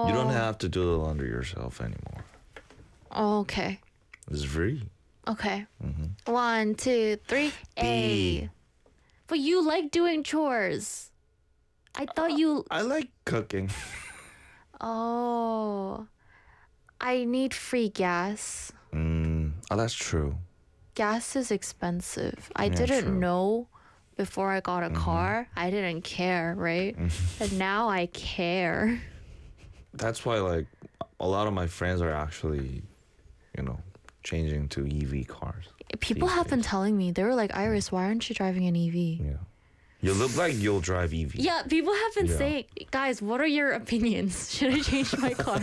You don't have to do the laundry yourself anymore. Oh, okay. It's free. Okay. 1, 2, 3. A. B. But you like doing chores. I thought you. I like cooking. Oh. I need free gas. Oh, that's true. Gas is expensive. I Yeah, didn't true. know before I got a car. I didn't care, right? And now I care. That's why, like, a lot of my friends are actually, changing to EV cars. People these have been days. telling me, they were like, Iris, why aren't you driving an EV? Yeah. You look like you'll drive EV. Yeah, people have been Yeah. saying, guys, what are your opinions? Should I change my car?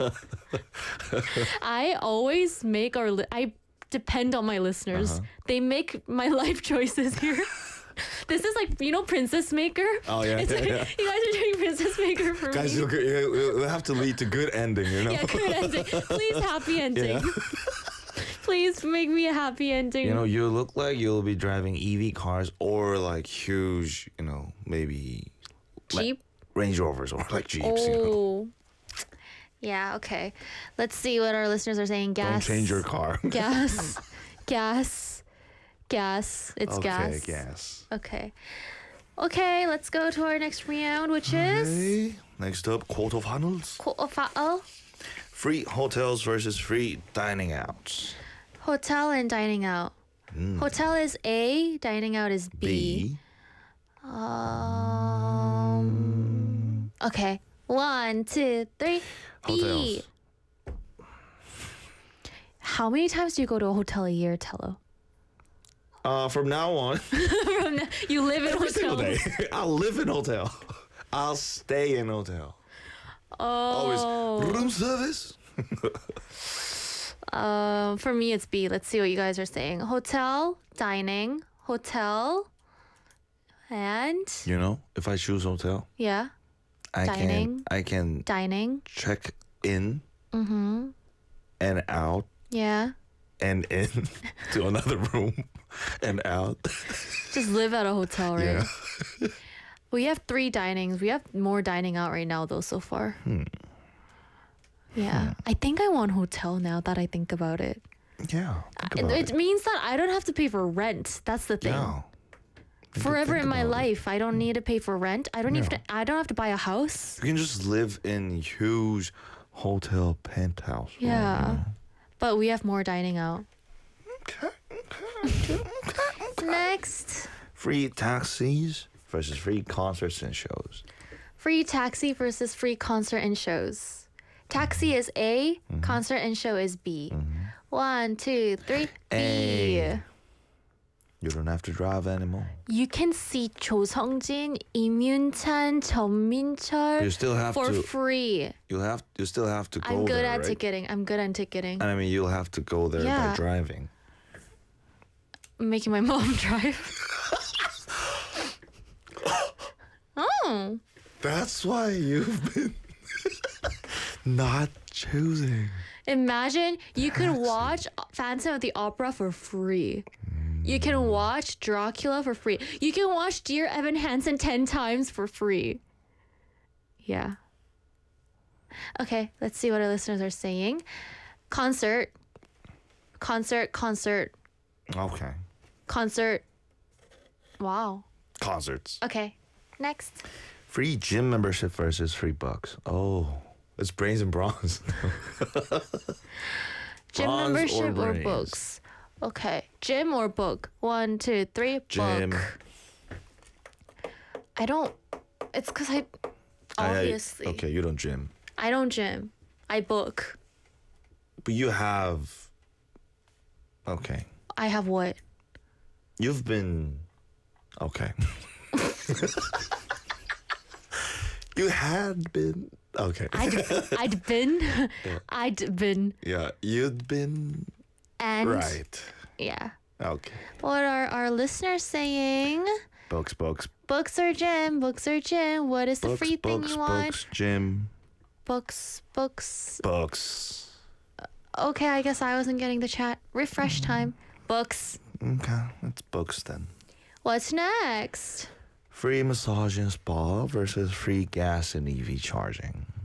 I always make I depend on my listeners. They make my life choices here. This is like, Princess Maker? Oh, yeah, It's yeah, like, yeah. you guys are doing Princess Maker for Guys, me. you'll have to lead to good ending, Yeah, good ending. Please, happy ending. Yeah. Please make me a happy ending. You look like you'll be driving EV cars or like huge, maybe Jeep? Range Rovers or like Jeeps. Oh. Yeah, okay. Let's see what our listeners are saying. Don't Gas. change your car. Gas. Gas. Gas. It's Okay, gas. gas. Okay. Okay, let's go to our next round, which is Okay. Next up, quarterfinals. Free hotels versus free dining outs. hotel and dining out. Hotel is A, dining out is B. Okay. 1, 2, 3. B. Hotels. How many times do you go to a hotel a year, Tello? From now on, You live in every single hotels. day, I'll live in hotel. I'll stay in hotel. Always room service. For me, it's B. Let's see what you guys are saying. Hotel, dining, hotel, and If I choose hotel, yeah, I Dining. can dining, check in and out yeah. and in to another room and out. Just live at a hotel, right? Yeah. We have 3 dinings. We have more dining out right now, though, so far. Yeah. I think I want hotel now that I think about it. Yeah. Think about It means that I don't have to pay for rent. That's the thing. Yeah. Forever think in my about it. life, I don't need to pay for rent. I don't have to buy a house. You can just live in huge hotel penthouse. right? Yeah. But we have more dining out. Okay. Next. Free taxis versus free concerts and shows. Free taxi versus free concert and shows. Taxi is A, concert and show is B. 1, 2, 3. B. A. You don't have to drive anymore. You can see 조성진, 임윤찬, 전민철 You still have for to. free. You still have to go I'm good there, at right? ticketing. I'm good at ticketing. And I mean, you'll have to go there Yeah. by driving. I'm making my mom drive. Oh. That's why you've been not choosing. Imagine you could watch Phantom of the Opera for free. You can watch Dracula for free. You can watch Dear Evan Hansen 10 times for free. Yeah. Okay, let's see what our listeners are saying. Concert. Concert. Okay. Concert. Wow. Concerts. Okay, next. Free gym membership versus free bucks. Oh, it's brains and bronze. Gym Bronze or membership or brains? books? Okay, gym or book? 1, 2, 3. Gym. Book. I don't. It's because I obviously Okay, you don't gym. I don't gym. I book. But you have. Okay. I have what? You've been. Okay. You had been. Okay. I'd been. I'd been. Yeah, you'd been. And Right. yeah. Okay. What are our listeners saying? Books. Books or gym? Books or gym? What is the free thing you want? Books, gym, Books. books. Okay, I guess I wasn't getting the chat. Refresh time. Books. Okay, it's books then. What's next? Free massage and spa versus free gas and EV charging.